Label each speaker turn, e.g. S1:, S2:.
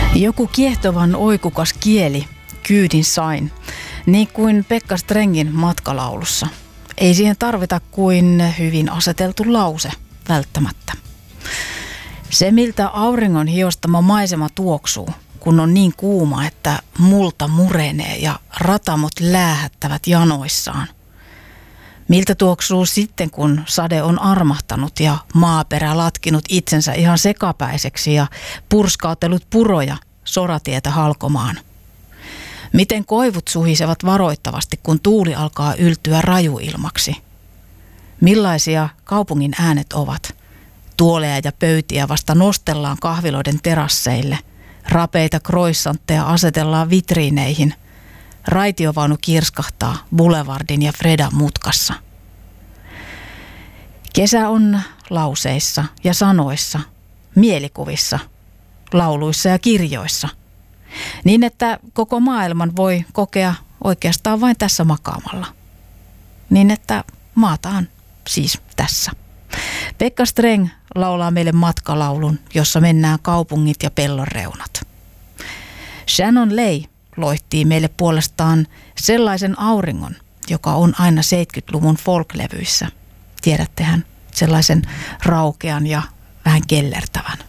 S1: Joku kiehtovan oikukas kieli kyydin sain, niin kuin Pekka Strengin matkalaulussa. Ei siihen tarvita kuin hyvin aseteltu lause välttämättä. Se, miltä auringon hiostama maisema tuoksuu, kun on niin kuuma, että multa murenee ja ratamot läähättävät janoissaan. Miltä tuoksuu sitten, kun sade on armahtanut ja maaperä latkinut itsensä ihan sekapäiseksi ja purskautellut puroja soratietä halkomaan. Miten koivut suhisevat varoittavasti, kun tuuli alkaa yltyä rajuilmaksi. Millaisia kaupungin äänet ovat? Tuoleja ja pöytiä vasta nostellaan kahviloiden terasseille. Rapeita croissantteja asetellaan vitriineihin. Raitiovaunu kirskahtaa Boulevardin ja Fredan mutkassa. Kesä on lauseissa ja sanoissa, mielikuvissa, lauluissa ja kirjoissa. Niin, että koko maailman voi kokea oikeastaan vain tässä makaamalla. Niin, että maataan siis tässä. Pekka Streng laulaa meille matkalaulun, jossa mennään kaupungit ja pellon reunat. Shannon Ley loihtii meille puolestaan sellaisen auringon, joka on aina 70-luvun folklevyissä. Tiedättehän, sellaisen raukean ja vähän kellertävän.